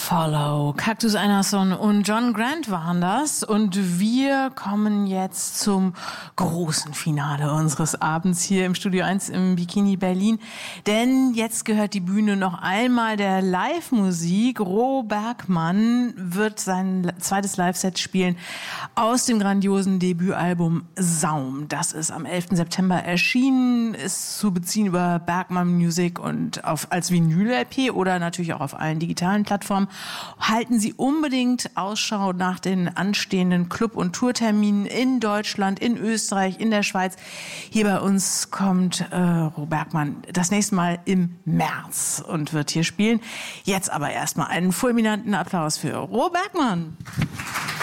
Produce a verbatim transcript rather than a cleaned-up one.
Follow. Cactus Anderson und John Grant waren das. Und wir kommen jetzt zum großen Finale unseres Abends hier im Studio eins im Bikini Berlin. Denn jetzt gehört die Bühne noch einmal der Live-Musik. Ro Bergmann wird sein zweites Live-Set spielen aus dem grandiosen Debütalbum Saum. Das ist am elften September erschienen, ist zu beziehen über Bergmann Music und auf, als Vinyl-L P oder natürlich auch auf allen digitalen Plattformen. Halten Sie unbedingt Ausschau nach den anstehenden Club- und Tourterminen in Deutschland, in Österreich, in der Schweiz. Hier bei uns kommt äh, Ro Bergmann das nächste Mal im März und wird hier spielen. Jetzt aber erstmal einen fulminanten Applaus für Ro Bergmann.